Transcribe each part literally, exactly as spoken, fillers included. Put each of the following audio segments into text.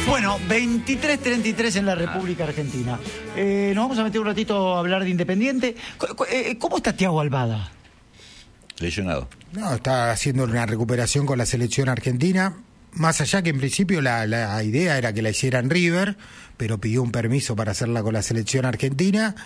Bueno, veintitrés treinta y tres en la República Argentina. Eh, nos vamos a meter un ratito a hablar de Independiente. ¿Cómo está Thiago Almada? Lesionado. No, está haciendo una recuperación con la selección argentina. Más allá que en principio la, la idea era que la hiciera en River, pero pidió un permiso para hacerla con la selección argentina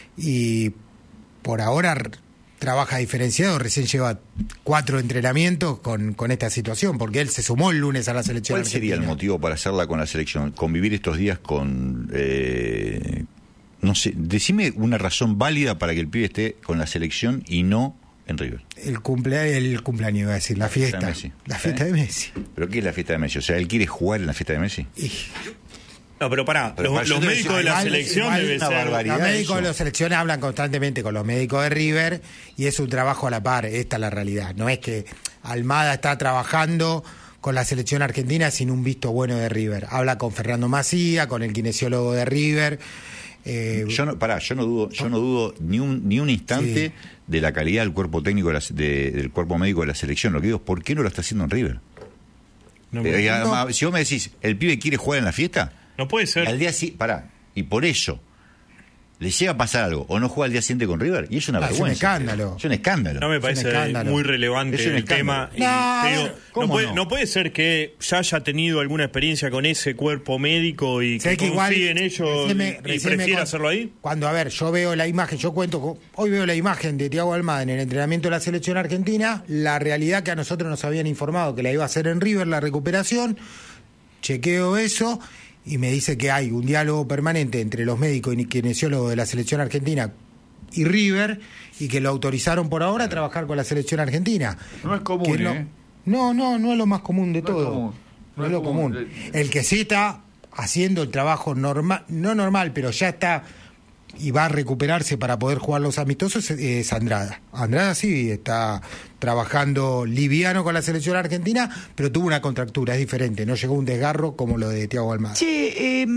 y por ahora trabaja diferenciado, recién lleva cuatro entrenamientos con, con esta situación, porque él se sumó el lunes a la selección ¿Cuál argentina. sería el motivo para hacerla con la selección? Convivir estos días con... Eh, no sé, decime una razón válida para que el pibe esté con la selección y no en River. El, cumple, el cumpleaños, iba a decir, la fiesta. La fiesta de Messi. La fiesta ¿Eh? de Messi. ¿Pero qué es la fiesta de Messi? O sea, ¿él quiere jugar en la fiesta de Messi? Y... No, pero pará, Pero los, para los yo médicos te- de la igual- selección igual deben una ser... barbaridad. Los médicos eso. de la selección hablan constantemente con los médicos de River y es un trabajo a la par, esta es la realidad. No es que Almada está trabajando con la selección argentina sin un visto bueno de River. Habla con Fernando Macía, con el kinesiólogo de River. Eh, Yo no, pará, yo no dudo, yo no dudo ni un ni un instante Sí. de la calidad del cuerpo técnico de la- de- del cuerpo médico de la selección. Lo que digo es, ¿por qué no lo está haciendo en River? No, Eh, y no, además, si vos me decís, ¿el pibe quiere jugar en la fiesta? no puede Y ser. al día sí, pará, y por eso le llega a pasar algo o no juega al día siguiente con River y es una Ah, es un vergüenza. escándalo. Es un escándalo. No me un parece escándalo. muy relevante Es un el escándalo. tema. Y No, te digo, eh, ¿cómo no, puede, no? no puede ser que ya haya tenido alguna experiencia con ese cuerpo médico y sé que, que igual confíe en ellos recién me- y recién me prefiera con- hacerlo ahí. Cuando, a ver, yo veo la imagen, yo cuento, con- hoy veo la imagen de Thiago Almada en el entrenamiento de la selección argentina, la realidad que a nosotros nos habían informado que la iba a hacer en River, la recuperación, chequeo eso y me dice que hay un diálogo permanente entre los médicos y kinesiólogos de la selección argentina y River y que lo autorizaron por ahora a trabajar con la selección argentina. No es común, Que no, ¿eh? no, no, no es lo más común de No es todo. común. No, No es es lo común. común. El que sí está haciendo el trabajo normal, no normal, pero ya está y va a recuperarse para poder jugar los amistosos es Andrada. Andrada sí está trabajando liviano con la selección argentina, pero tuvo una contractura, es diferente, no llegó un desgarro como lo de Thiago Almada. Che, eh,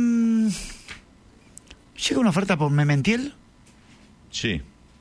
¿llega una oferta por Mementiel? Sí,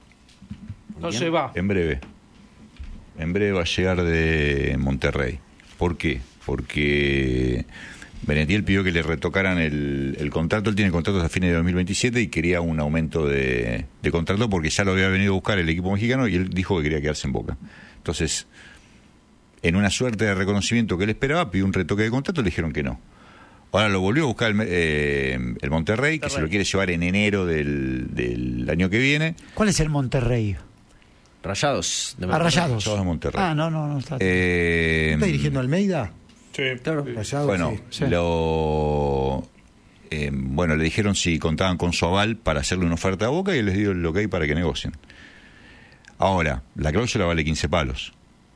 No se va. en breve. En breve va a llegar de Monterrey. ¿Por qué? Porque Benetiel pidió que le retocaran el, el contrato. Él tiene contrato hasta fines de dos mil veintisiete y quería un aumento de, de contrato porque ya lo había venido a buscar el equipo mexicano y él dijo que quería quedarse en Boca. Entonces, en una suerte de reconocimiento que él esperaba, pidió un retoque de contrato y le dijeron que no. Ahora lo volvió a buscar el, eh, el Monterrey, que se lo quiere llevar en enero del, del año que viene. ¿Cuál es el Monterrey? Rayados. De A Rayados. Rayados de Monterrey. Ah, no, no, no está. Eh, ¿Está dirigiendo Almeida? Sí. Claro. Rayados, Bueno, sí. sí. lo eh, bueno, le dijeron si contaban con su aval para hacerle una oferta a Boca y él les dio el ok para que negocien. Ahora, la cláusula vale quince palos.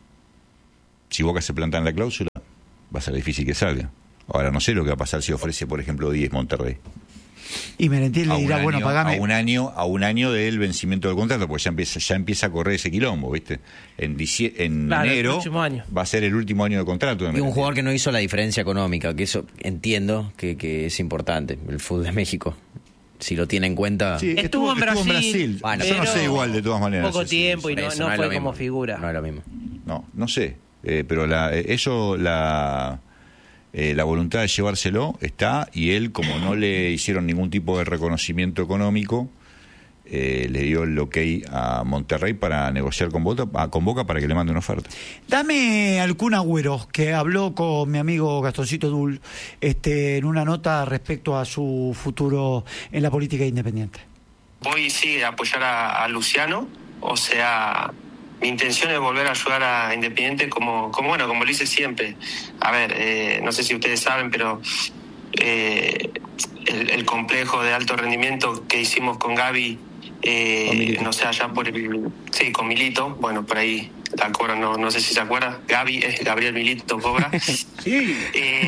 Si Boca se planta en la cláusula, va a ser difícil que salga. Ahora, no sé lo que va a pasar si ofrece, por ejemplo, diez Monterrey. Y Mementiel A le un, dirá, año, bueno, pagame. a un año a un año del vencimiento del contrato, porque ya empieza ya empieza a correr ese quilombo, ¿viste? En, dicie- en Claro, el enero próximo año. va a ser el último año de contrato. de Y un Mementiel. jugador que no hizo la diferencia económica, que eso entiendo que, que es importante, el fútbol de México. Si lo tiene en cuenta... Sí, Estuvo en Brasil, Bueno, Yo no pero sé igual de todas maneras. poco no sé si- tiempo y no, Eso no es fue lo como mismo. figura. No es lo mismo. No, no sé. Eh, pero la, eh, eso, la, eh, la voluntad de llevárselo está, y él, como no le hicieron ningún tipo de reconocimiento económico, eh, le dio el ok a Monterrey para negociar con Boca, a- con Boca para que le mande una oferta. Dame al Kun Agüero, que habló con mi amigo Gastoncito Dul este, en una nota respecto a su futuro en la política independiente. Voy sí a apoyar a, a Luciano, o sea, mi intención es volver a ayudar a Independiente como, como bueno, como lo hice siempre. A ver, eh, no sé si ustedes saben, pero eh, el, el complejo de alto rendimiento que hicimos con Gaby, eh, no sé, allá por el, sí, con Milito, bueno, por ahí la cobra, no, no sé si se acuerda, Gaby es Gabriel Milito cobra. Sí. Eh,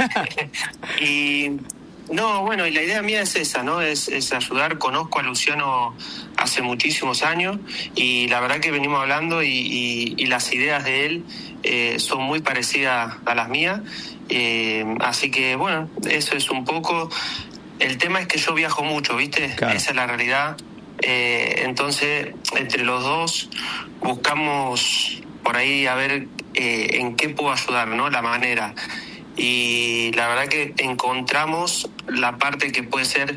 y no, bueno, y la idea mía es esa, ¿no? Es, es ayudar. Conozco a Luciano hace muchísimos años y la verdad que venimos hablando y, y, y las ideas de él eh, son muy parecidas a las mías. Eh, así que, bueno, eso es un poco. El tema es que yo viajo mucho, ¿viste? Claro. Esa es la realidad. Eh, entonces, entre los dos buscamos por ahí a ver eh, en qué puedo ayudar, ¿no? La manera. y la verdad que encontramos la parte que puede ser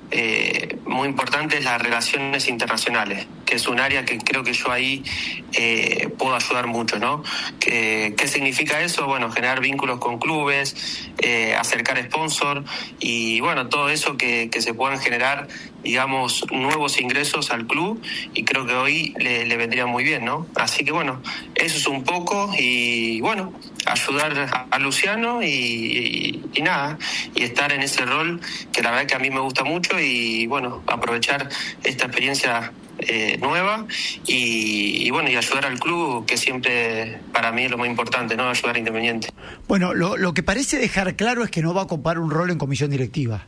eh, muy importante, es las relaciones internacionales, que es un área que creo que yo ahí eh, puedo ayudar mucho, ¿no? ¿Qué, qué significa eso? Bueno, generar vínculos con clubes, eh, acercar sponsor y bueno, todo eso que, que se puedan generar, digamos, nuevos ingresos al club, y creo que hoy le, le vendría muy bien, ¿no? Así que bueno, eso es un poco, y bueno, ayudar a, a Luciano y, y, y nada, y estar en ese rol que la verdad que a mí me gusta mucho, y bueno, aprovechar esta experiencia eh, nueva y, y bueno, y ayudar al club, que siempre para mí es lo más importante, ¿no? Ayudar a Independiente. Bueno, lo, lo que parece dejar claro es que no va a ocupar un rol en comisión directiva.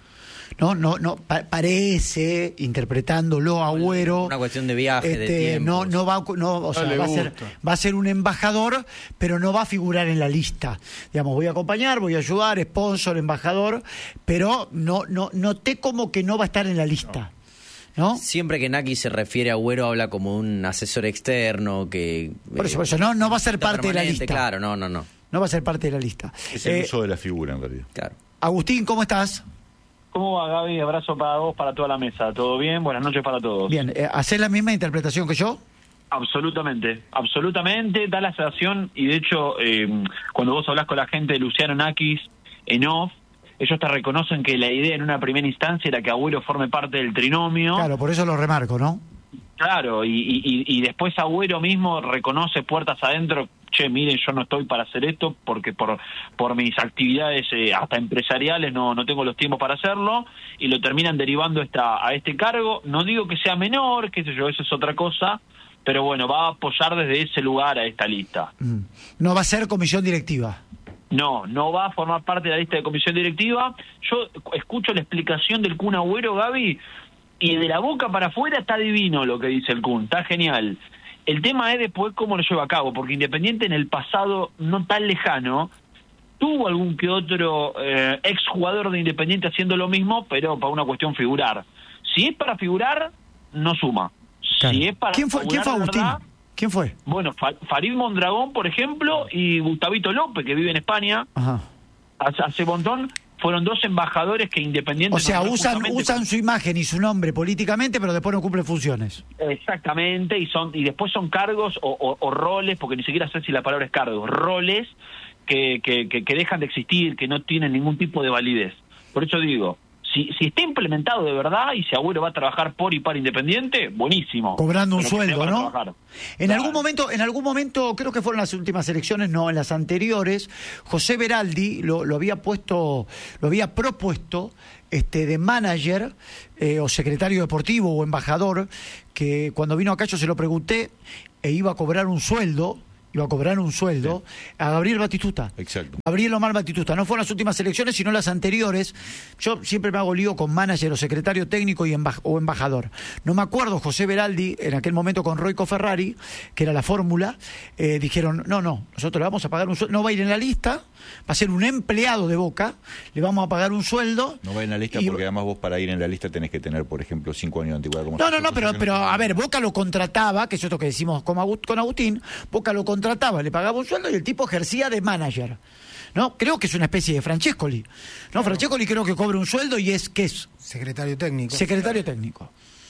No, no, no, pa- parece, interpretándolo Agüero, una cuestión de viaje, este, de tiempo. no, no va, no, o sea, No le va a ser, gusta. va a ser un embajador, pero no va a figurar en la lista. Digamos, voy a acompañar, voy a ayudar, sponsor, embajador, pero no, no, noté como que no va a estar en la lista. ¿No? Siempre que Naki se refiere a Agüero habla como un asesor externo que... Por eso, por eso, no, no va a ser está parte de la permanente, lista. Claro, no, no, no. No va a ser parte de la lista. Es el Eh, uso de la figura, en realidad. Claro. Agustín, ¿cómo estás? ¿Cómo va, Gaby? Abrazo para vos, para toda la mesa. ¿Todo bien? Buenas noches para todos. Bien, eh, ¿hacés la misma interpretación que yo? Absolutamente, absolutamente. Da la sensación, y de hecho, eh, cuando vos hablás con la gente de Luciano Nakis en off, ellos te reconocen que la idea en una primera instancia era que Agüero forme parte del trinomio. Claro, por eso lo remarco, ¿no? Claro, y, y, y después Agüero mismo reconoce puertas adentro, che, miren, yo no estoy para hacer esto porque por por mis actividades eh, hasta empresariales no no tengo los tiempos para hacerlo, y lo terminan derivando esta a este cargo. No digo que sea menor, qué sé yo, eso es otra cosa, pero bueno, va a apoyar desde ese lugar a esta lista. Mm. No va a ser comisión directiva. No, no va a formar parte de la lista de comisión directiva. Yo escucho la explicación del Kun Agüero, Gaby, y de la boca para afuera está divino lo que dice el Kun, está genial. El tema es después cómo lo lleva a cabo, porque Independiente en el pasado no tan lejano tuvo algún que otro eh, exjugador de Independiente haciendo lo mismo, pero para una cuestión figurar. Si es para figurar, no suma. Claro. Si es para ¿Quién fue, ¿quién figurar fue de Agustín? verdad, ¿Quién fue? bueno, Fa- Farid Mondragón, por ejemplo, y Gustavito López, que vive en España, Ajá. hace, hace montón, fueron dos embajadores que Independiente... O sea, nombró usan justamente usan su imagen y su nombre políticamente, pero después no cumplen funciones. Exactamente, y son y después son cargos o, o, o roles, porque ni siquiera sé si la palabra es cargos, roles que, que, que, que dejan de existir, que no tienen ningún tipo de validez. Por eso digo, si, si está implementado de verdad y si Agüero va a trabajar por y para Independiente, buenísimo. Cobrando un Pero que sea sueldo, para ¿no? trabajar. En Claro. algún momento, en algún momento, creo que fueron las últimas elecciones, no, en las anteriores, José Beraldi lo, lo había puesto, lo había propuesto este de manager eh, o secretario deportivo o embajador, que cuando vino acá yo se lo pregunté e iba a cobrar un sueldo. Iba a cobrar un sueldo a Gabriel Batistuta. Exacto. Gabriel Omar Batistuta. No fueron las últimas elecciones, sino las anteriores. Yo siempre me hago lío con manager o secretario técnico y embaj- o embajador. No me acuerdo, José Beraldi, en aquel momento con Roico Ferrari, que era la fórmula, eh, dijeron, no, no, nosotros le vamos a pagar un sueldo, no va a ir en la lista, va a ser un empleado de Boca, le vamos a pagar un sueldo. No va en la lista y- porque además vos para ir en la lista tenés que tener, por ejemplo, cinco años de antigüedad. Como No, no, nosotros, no, pero, así que pero no- a ver, Boca lo contrataba, que es esto que decimos con Agu- con Agustín, Boca lo contrataba, le pagaba un sueldo y el tipo ejercía de manager. ¿No? Creo que es una especie de Francescoli. ¿No? Francescoli creo que cobra un sueldo y es, ¿qué es? Secretario técnico. Secretario técnico.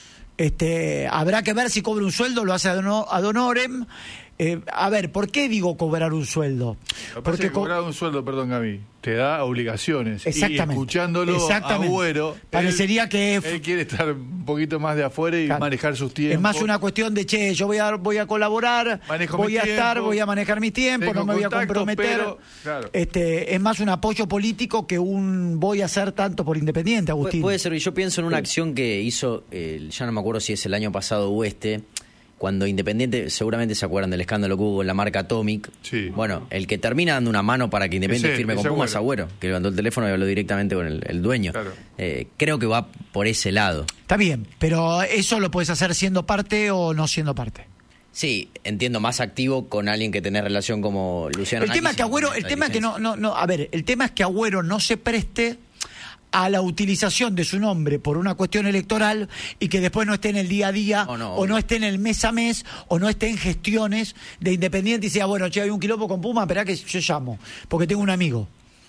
Este, habrá que ver si cobra un sueldo, lo hace ad hono- ad honorem. Eh, a ver, ¿por qué digo cobrar un sueldo? Porque co- cobrar un sueldo, perdón, Gaby, te da obligaciones. Exactamente. Y escuchándolo Exactamente. a Agüero, Parecería él, que- él quiere estar un poquito más de afuera y Claro. manejar sus tiempos. Es más una cuestión de, che, yo voy a, voy a colaborar, Manejo voy mis a estar, tiempos, voy a manejar mi tiempo, tengo no me voy a contactos, comprometer. pero, claro. Este, es más un apoyo político que un voy a hacer tanto por Independiente, Pu- Agustín. Puede ser, y yo pienso en una acción que hizo, eh, ya no me acuerdo si es el año pasado o este, cuando Independiente, seguramente se acuerdan del escándalo que hubo en la marca Atomic. Sí. Bueno, el que termina dando una mano para que Independiente Ese- firme con ese Pumas es Agüero. Agüero, que levantó el teléfono y habló directamente con el, el dueño. Claro. Eh, creo que va por ese lado. Está bien, pero eso lo puedes hacer siendo parte o no siendo parte. Sí, entiendo, más activo con alguien que tenés relación como Luciano El tema Nakis, es que Agüero, la el tema es que no, licencia. no, no, a ver, el tema es que Agüero no se preste a la utilización de su nombre por una cuestión electoral y que después no esté en el día a día No, no, o no obvio. esté en el mes a mes o no esté en gestiones de Independiente y sea, bueno, che, hay un quilombo con Puma, esperá que yo llamo, porque tengo un amigo.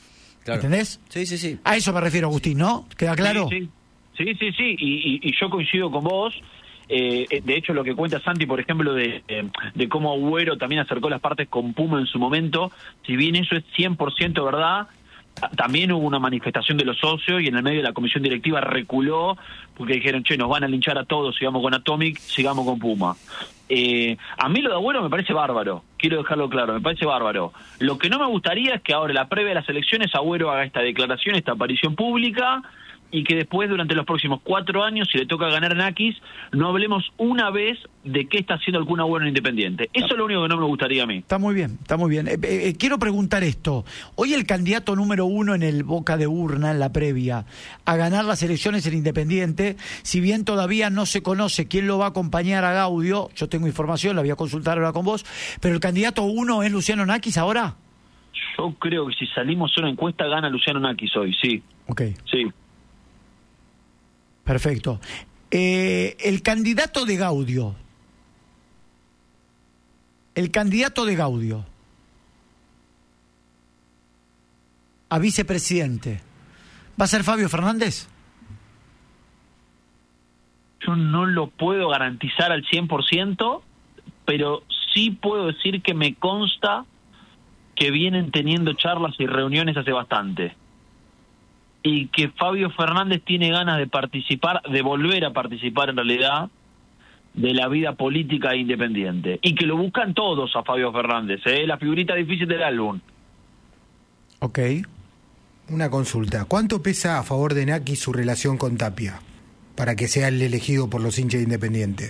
Claro. ¿Entendés? Sí, sí, sí. A eso me refiero, Agustín, ¿no? ¿Queda claro? Sí, sí, sí, sí, sí. Y, y, y yo coincido con vos. Eh, de hecho, lo que cuenta Santi, por ejemplo, de, eh, de cómo Agüero también acercó las partes con Puma en su momento, si bien eso es cien por ciento verdad, también hubo una manifestación de los socios y en el medio de la comisión directiva reculó porque dijeron, che, nos van a linchar a todos, sigamos con Atomic, sigamos con Puma. Eh, a mí lo de Agüero me parece bárbaro, quiero dejarlo claro, me parece bárbaro. Lo que no me gustaría es que ahora, la previa de las elecciones, Agüero haga esta declaración, esta aparición pública, y que después, durante los próximos cuatro años, si le toca ganar Nakis, no hablemos una vez de qué está haciendo el Kun Agüero en Independiente. Eso es lo único que no me gustaría a mí. Está muy bien, está muy bien. Eh, eh, quiero preguntar esto. Hoy el candidato número uno en el boca de urna, en la previa, a ganar las elecciones en Independiente, si bien todavía no se conoce quién lo va a acompañar a Gaudio, yo tengo información, la voy a consultar ahora con vos, pero el candidato uno es Luciano Nakis ahora. Yo creo que si salimos a una encuesta, gana Luciano Nakis hoy, sí. Ok. Sí. Perfecto. Eh, el candidato de Gaudio. El candidato de Gaudio a vicepresidente, ¿va a ser Fabio Fernández? Yo no lo puedo garantizar al cien por ciento, pero sí puedo decir que me consta que vienen teniendo charlas y reuniones hace bastante. Y que Fabio Fernández tiene ganas de participar, de volver a participar en realidad, de la vida política independiente. Y que lo buscan todos a Fabio Fernández, ¿eh? La figurita difícil del álbum. Ok. Una consulta. ¿Cuánto pesa a favor de Nakis su relación con Tapia para que sea el elegido por los hinchas de Independiente?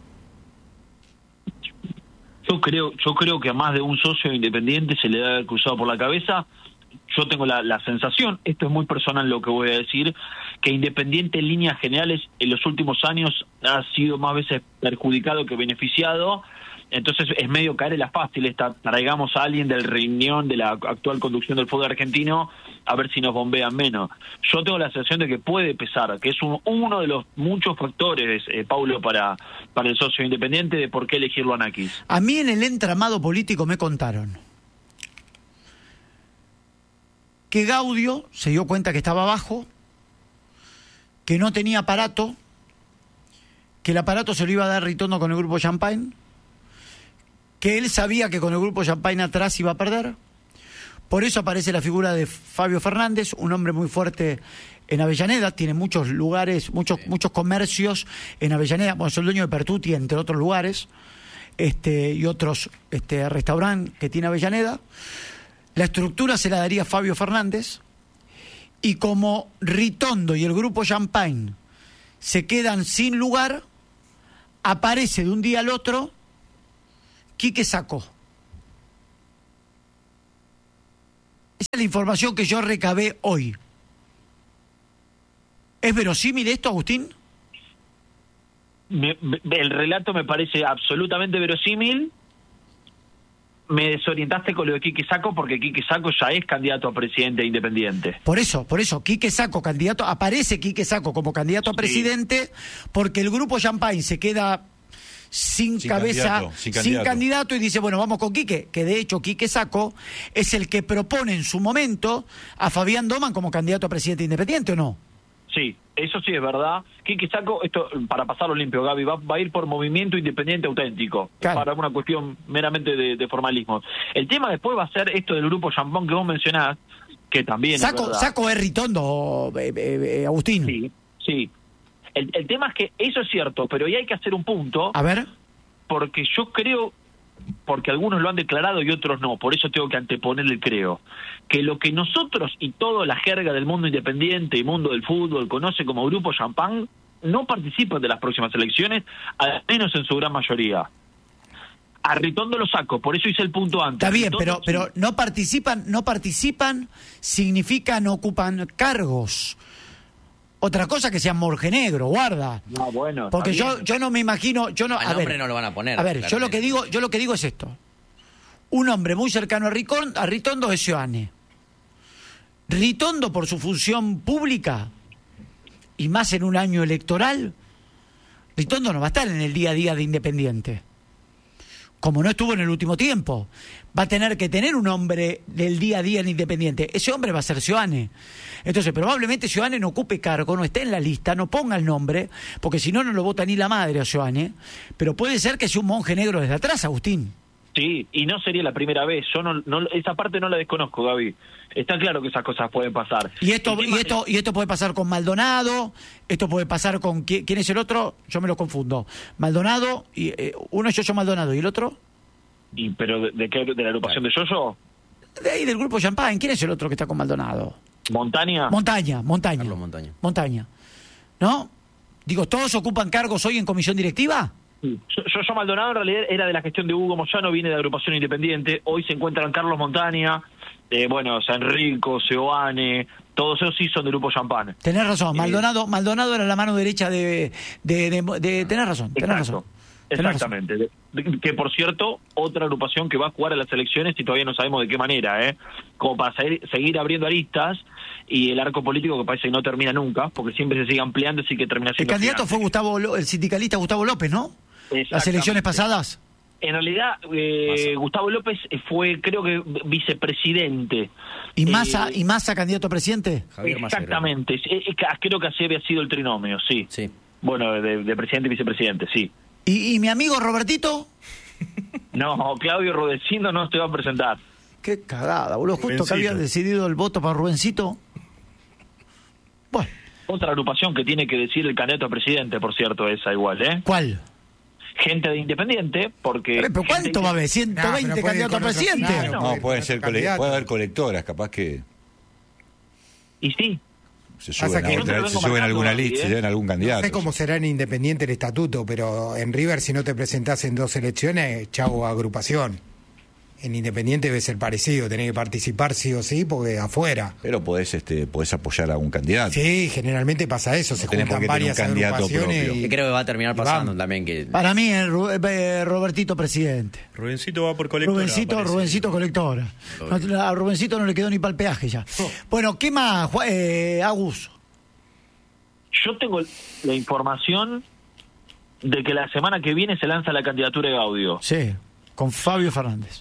Yo creo, yo creo que a más de un socio independiente se le debe haber cruzado por la cabeza. Yo tengo la, la sensación, esto es muy personal lo que voy a decir, que Independiente en líneas generales en los últimos años ha sido más veces perjudicado que beneficiado, entonces es medio caer en la fácil esta, traigamos a alguien del riñón de la actual conducción del fútbol argentino a ver si nos bombean menos. Yo tengo la sensación de que puede pesar, que es un, uno de los muchos factores, eh, Paulo, para, para el socio Independiente de por qué elegirlo a Nakis. A mí en el entramado político me contaron que Gaudio se dio cuenta que estaba abajo, que no tenía aparato, que el aparato se lo iba a dar Ritondo con el grupo Champagne, que él sabía que con el grupo Champagne atrás iba a perder. Por eso aparece la figura de Fabio Fernández, un hombre muy fuerte en Avellaneda, tiene muchos lugares, muchos muchos comercios en Avellaneda, bueno, es el dueño de Pertuti, entre otros lugares, este y otros este restaurantes que tiene Avellaneda. La estructura se la daría Fabio Fernández, y como Ritondo y el grupo Champagne se quedan sin lugar, aparece de un día al otro Quique Sacco. Esa es la información que yo recabé hoy. ¿Es verosímil esto, Agustín? Me, me, el relato me parece absolutamente verosímil. Me desorientaste con lo de Quique Sacco porque Quique Sacco ya es candidato a presidente independiente. Por eso, por eso, Quique Sacco, candidato, aparece Quique Sacco como candidato a presidente, sí, porque el grupo Champagne se queda sin, sin cabeza, candidato, sin, sin candidato. candidato y dice, bueno, vamos con Quique, que de hecho Quique Sacco es el que propone en su momento a Fabián Doman como candidato a presidente independiente, ¿o no? Sí, eso sí es verdad. Quique Sacco, esto para pasarlo limpio, Gaby, va, va a ir por movimiento independiente auténtico, claro, para una cuestión meramente de, de formalismo. El tema después va a ser esto del grupo Champagne que vos mencionás, que también Sacco, es verdad. Sacco es Ritondo, eh, eh, Agustín. Sí, sí. El, el tema es que eso es cierto, pero ahí hay que hacer un punto. A ver. Porque yo creo, porque algunos lo han declarado y otros no, por eso tengo que anteponer el creo, que lo que nosotros y toda la jerga del mundo independiente y mundo del fútbol conoce como Grupo Champagne, no participan de las próximas elecciones, al menos en su gran mayoría. A Ritondo lo saco, por eso hice el punto antes. Está bien, Ritondo, pero, sí. pero no participan, no participan significa no ocupan cargos. Otra cosa que sean morgenegro, guarda. No, bueno, porque yo yo no me imagino, yo no, al a nombre ver, no lo van a poner. A ver, yo lo que digo, yo lo que digo es esto. Un hombre muy cercano a, Ricón, a Ritondo es Ioane. Ritondo, por su función pública, y más en un año electoral, Ritondo no va a estar en el día a día de Independiente. como no estuvo en el último tiempo. Va a tener que tener un hombre del día a día en Independiente. Ese hombre va a ser Seoane. Entonces, probablemente Seoane no ocupe cargo, no esté en la lista, no ponga el nombre, porque si no, no lo vota ni la madre a Seoane. Pero puede ser que sea un monje negro desde atrás, Agustín. Sí, y no sería la primera vez. Yo no, no esa parte no la desconozco, Gaby. Está claro que esas cosas pueden pasar. Y esto y esto y esto puede pasar con Maldonado, esto puede pasar con ¿quién, quién es el otro? Yo me lo confundo. Maldonado y eh, uno es Yoyo Maldonado y el otro y pero de, de qué de la agrupación de Yoyo? De ahí del grupo Champagne. ¿Quién es el otro que está con Maldonado? Montaña. Montaña, Montaña. Carlos Montaña. Montaña. ¿No? Digo, ¿todos ocupan cargos hoy en comisión directiva? Sí. Yo, yo Maldonado en realidad era de la gestión de Hugo Moyano, viene de agrupación independiente. Hoy se encuentran Carlos Montaña, eh, bueno, San Enrico, Seoane, todos esos sí son del grupo Champagne. Tenés razón, Eh, Maldonado, Maldonado era la mano derecha de, de, de, de, de tenés razón, tenés Exacto. razón. Tenés Exactamente. De- de- Que por cierto, otra agrupación que va a jugar a las elecciones y todavía no sabemos de qué manera, ¿eh? Como para seguir, seguir abriendo aristas y el arco político que parece que no termina nunca, porque siempre se sigue ampliando, así que termina El siendo. candidato gigante. fue Gustavo, Lo- el sindicalista Gustavo López, ¿no? Las Exactamente. elecciones pasadas. En realidad, eh, Gustavo López fue, creo que, vicepresidente. ¿Y Eh, Massa, y Massa candidato a presidente? Javier Massa, Exactamente. Eh, eh, creo que así había sido el trinomio, sí. Sí. Bueno, de, de presidente y vicepresidente, sí. ¿Y, y mi amigo Robertito? No, Claudio Rodecindo no se va a presentar. Qué cagada, boludo. Justo que Rubensito. había decidido el voto para Rubencito. Bueno, Otra agrupación que tiene que decir el candidato a presidente, por cierto, esa igual, ¿eh? ¿cuál? Gente de Independiente, porque... Pero, pero ¿cuánto gente- va a haber? ¿ciento veinte No, pero puede candidatos a ir con otro- presidente? claro, No, No, puede pueden ir ser con otro cole- candidato. puede haber colectoras, capaz que Y sí, se Pasa suben, a que- otra- Yo te se vengo suben a marcando, alguna Gaby, lista, ¿eh? se llevan algún No candidato. sé cómo será en Independiente el estatuto, pero en River, si no te presentás en dos elecciones, chavo agrupación. En Independiente debe ser parecido, tenés que participar sí o sí, porque afuera. Pero podés, este, podés apoyar a un candidato. Sí, generalmente pasa eso, se tenés por juntan qué tener un varias candidato agrupaciones. propio. Y, Que creo que va a terminar y pasando vamos. también que Para mí, es Ru- eh, Robertito presidente. Rubencito va por colectora. Rubencito, parece. Rubencito colectora. No, a Rubencito no le quedó ni para el peaje ya. Bueno, ¿qué más, Ju- eh, Agus? yo tengo la información de que la semana que viene se lanza la candidatura de Gaudio Sí, con Fabio Fernández.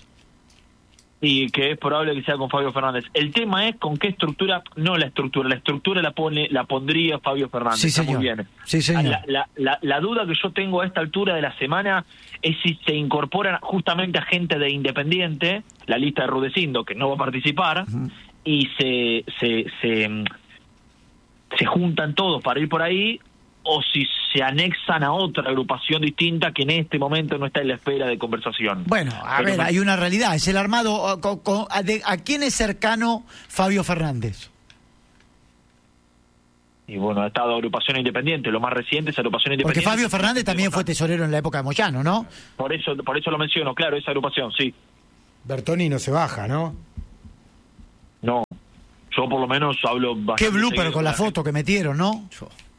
y que es probable que sea con Fabio Fernández. El tema es con qué estructura, no la estructura, la estructura la pone, la pondría Fabio Fernández. Sí, Está señor. muy bien. Sí, señor. La, la, la, la duda que yo tengo a esta altura de la semana es si se incorporan justamente a gente de Independiente, la lista de Rudecindo, que no va a participar, y se, se, se, mm, se juntan todos para ir por ahí, o si se anexan a otra agrupación distinta que en este momento no está en la esfera de conversación. Bueno, a Pero ver, me- hay una realidad. Es el armado. ¿A, co- co- a de- a quién es cercano Fabio Fernández? Y bueno, ha estado agrupación independiente, lo más reciente es agrupación Porque independiente. Fabio Fernández también fue tesorero en la época de Moyano, ¿no? Por eso, por eso lo menciono, claro, esa agrupación, sí. Bertoni no se baja, ¿no? No, yo por lo menos hablo bastante Qué blooper seguido con la gente. foto que metieron, ¿no?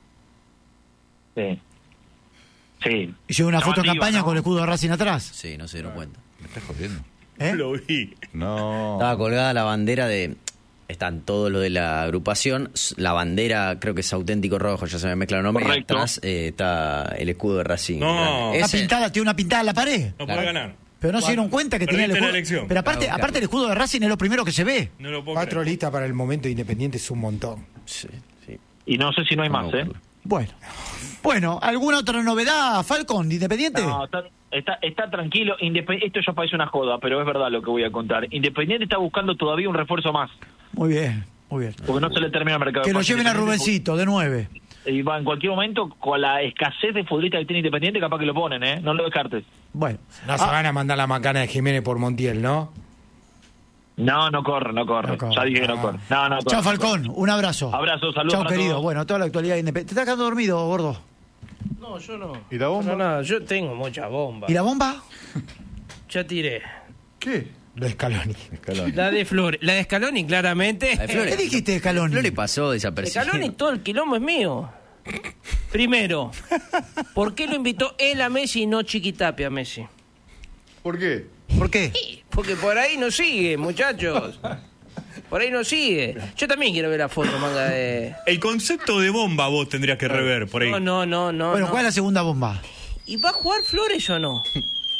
Sí. Sí. Hicieron una foto en Llamativa, campaña ¿no? con el escudo de Racing atrás. sí, no se dieron cuenta. ¿Me estás jodiendo? ¿Eh? Lo vi. No. Estaba colgada la bandera de... Están todo lo de la agrupación. La bandera creo que es auténtico rojo, ya se me mezcla el nombre. Y Correcto. atrás eh, está el escudo de Racing. No. Está Ese- pintada, tiene una pintada en la pared. No Claro. puede ganar. Pero no se dieron cuenta que tenía el Perdiste la escudo. elección. Pero aparte, Claro, claro. aparte el escudo de Racing es lo primero que se ve. No lo puedo Cuatro creer. listas para el momento Independiente es un montón. Sí, sí. Y no sé si no hay más, Vamos a ¿eh? verlo. Bueno. Bueno, ¿alguna otra novedad, Falcon, de Independiente? No, está, está, está tranquilo. Independ- Esto ya parece una joda, pero es verdad lo que voy a contar. Independiente está buscando todavía un refuerzo más, Muy bien, muy bien. porque no se le termina el mercado. de Que lo pases. lleven a Independiente, Rubencito, de nueve. Y va, en cualquier momento, con la escasez de futbolistas que tiene Independiente, capaz que lo ponen, ¿eh? No lo descartes. Bueno. No se Ah, van a mandar la macana de Jiménez por Montiel, ¿no? No, no corre, no corre. No corre. Ya dije que no corre. No, no corre. Chao, Falcón. Un abrazo. Abrazo, saludos Chao, para querido. todos. Bueno, toda la actualidad de Independiente. ¿Te estás quedando dormido, gordo? No, yo no. ¿Y la bomba? No, nada, yo tengo mucha bomba. ¿Y la bomba? Ya tiré. ¿Qué? Lo de Scaloni. Escalón. La de Flores. La de Scaloni, claramente. La de Flores. ¿Qué dijiste, Scaloni? Flores pasó desapercibido. Scaloni, todo el quilombo es mío. Primero, ¿por qué lo invitó él a Messi y no Chiquitapia a Messi? ¿Por qué? ¿Por qué? Porque por ahí no sigue, muchachos. Por ahí no sigue. Yo también quiero ver la foto, manga de... El concepto de bomba vos tendrías que rever por ahí. No, no, no, no. Bueno, no. ¿cuál es la segunda bomba? ¿Y va a jugar Flores o no?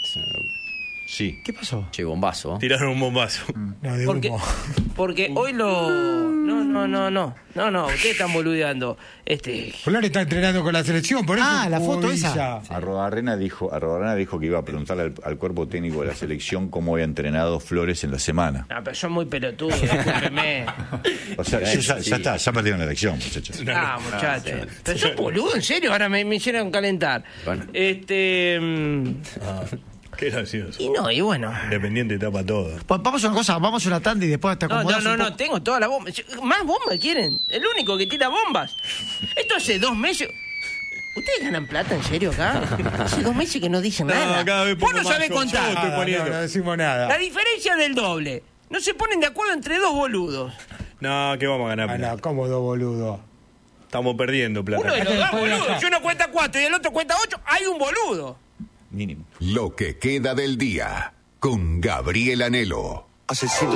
Sí. ¿Qué pasó? Che, bombazo. ¿eh? Tiraron un bombazo. No, de Porque, humo. porque hoy lo... No, no, no, no. No, no, ustedes están boludeando. Este... Flores está entrenando con la selección, por eso. Ah, la jugó foto Villa. esa. Arrobarrena dijo, Arrobarena dijo que iba a preguntarle al, al cuerpo técnico de la selección cómo había entrenado Flores en la semana. No, pero son muy pelotudos, discúlpeme. O sea, Sí, ya, sí. ya está, ya perdieron la elección, muchachos. Ah, muchachos. Pero son boludos, en serio, ahora me, me hicieron calentar. Bueno. Este... mm, Qué gracioso. Y no, y bueno... Independiente tapa todo. Pa- Vamos a una cosa, vamos a una tanda y después te No, no, acomodás no, un no, poco. tengo toda la bomba. ¿Más bombas quieren? El único que tira bombas. Esto hace dos meses... ¿Ustedes ganan plata en serio acá? Hace dos meses que no dicen No, nada. cada vez Vos pongo no más sabés yo, yo contar. estoy Nada, poniendo. no, no decimos nada. La diferencia del doble. No se ponen de acuerdo entre dos boludos. No, que vamos a ganar Ah, plata. no, cómodo, boludo. Estamos perdiendo plata. Uno de los dos boludos. Si uno cuenta cuatro y el otro cuenta ocho, hay un boludo. Mínimo. Lo que queda del día con Gabriel Anhelo. Hace ciento